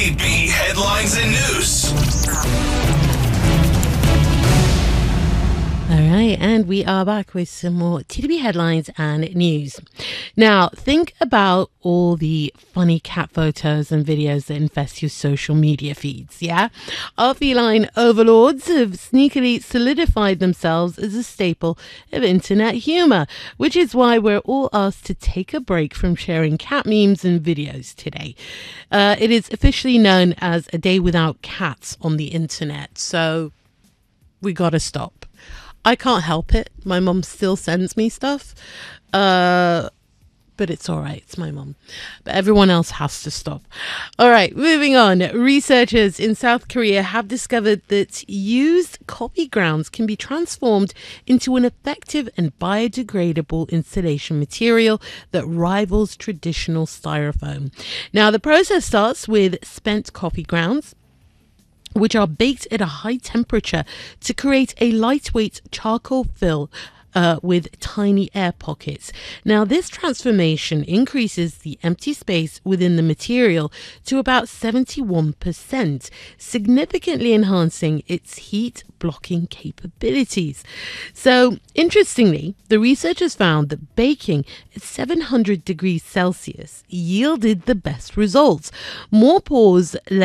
B headlines and news. All right, and we are back with some more TDB headlines and news. Now, think about all the funny cat photos and videos that infest your social media feeds, yeah? Our feline overlords have sneakily solidified themselves as a staple of internet humor, which is why we're all asked to take a break from sharing cat memes and videos today. It is officially known as a day without cats on the internet, so we gotta stop. I can't help it. My mum still sends me stuff. But it's all right. It's my mum. But everyone else has to stop. All right, moving on. Researchers in South Korea have discovered that used coffee grounds can be transformed into an effective and biodegradable insulation material that rivals traditional styrofoam. Now, the process starts with spent coffee grounds, which are baked at a high temperature to create a lightweight charcoal fill with tiny air pockets. Now, this transformation increases the empty space within the material to about 71%, significantly enhancing its heat blocking capabilities. So, interestingly, the researchers found that baking at 700 degrees Celsius yielded the best results. More pores